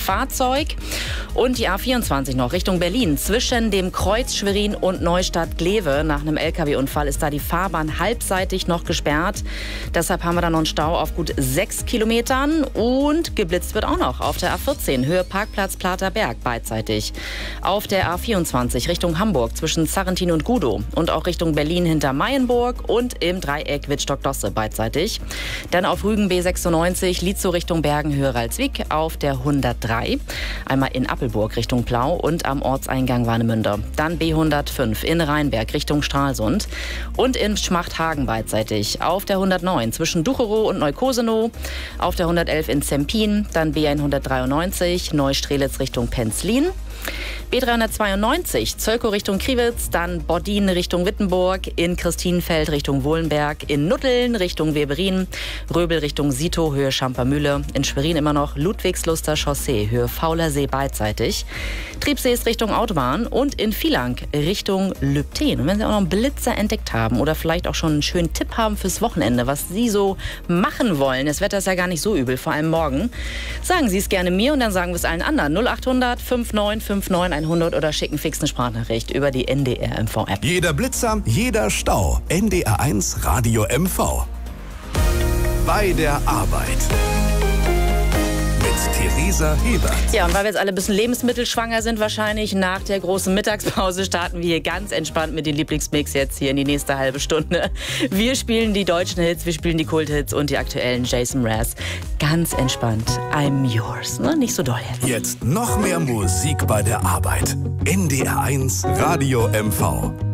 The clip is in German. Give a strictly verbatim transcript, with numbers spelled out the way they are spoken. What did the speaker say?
Fahrzeug. Und die A vierundzwanzig noch Richtung Berlin. Zwischen dem Kreuz Schwerin und Neustadt-Glewe. Nach einem L K W-Unfall ist da die Fahrbahn halbseitig noch gesperrt. Deshalb haben wir da noch einen Stau auf gut sechs Kilometern. Und geblitzt wird auch noch auf der A vierzehn, Höhe Parkplatz Platerberg, beidseitig. Auf der A vierundzwanzig Richtung Hamburg zwischen Sarrentin und Gudow. Und auch Richtung Berlin hinter Mayenburg und im Dreieck Wittstock-Dosse, beidseitig. Dann auf Rügen B sechsundneunzig, Lietzow Richtung Bergen, Höhe Ralswiek auf der hundertdrei. Einmal in Appelburg Richtung Plau und am Ortseingang Warnemünde. Dann B hundertfünf in Rheinberg Richtung Stralsund und in Schmachthagen beidseitig. Auf der hundertneun zwischen Ducherow und Neukosenow. Auf der hundertelf in Zempin. Dann B hundertdreiundneunzig Neustrelitz Richtung Penzlin. B dreihundertzweiundneunzig, Zölkow Richtung Kriwitz, dann Bordin Richtung Wittenburg, in Christinfeld Richtung Wohlenberg, in Nutteln Richtung Weberin, Röbel Richtung Sito, Höhe Schampermühle, in Schwerin immer noch Ludwigsluster Chaussee, Höhe Faulersee beidseitig, Triebsee ist Richtung Autobahn und in Vielang Richtung Lübten. Und wenn Sie auch noch einen Blitzer entdeckt haben oder vielleicht auch schon einen schönen Tipp haben fürs Wochenende, was Sie so machen wollen, das Wetter ist ja gar nicht so übel, vor allem morgen, sagen Sie es gerne mir und dann sagen wir es allen anderen. null achthundert fünfundneunzig neunundfünfzig hundert oder schicken fix eine Sprachnachricht über die N D R M V-App. Jeder Blitzer, jeder Stau. N D R eins Radio M V. Bei der Arbeit. Mit Theresa Hebert. Ja, und weil wir jetzt alle ein bisschen lebensmittelschwanger sind wahrscheinlich, nach der großen Mittagspause starten wir hier ganz entspannt mit den Lieblingsmix jetzt hier in die nächste halbe Stunde. Wir spielen die deutschen Hits, wir spielen die Kulthits und die aktuellen Jason Mraz. Ganz entspannt. I'm yours. Ne? Nicht so doll jetzt. Jetzt noch mehr Musik bei der Arbeit. N D R eins Radio M V.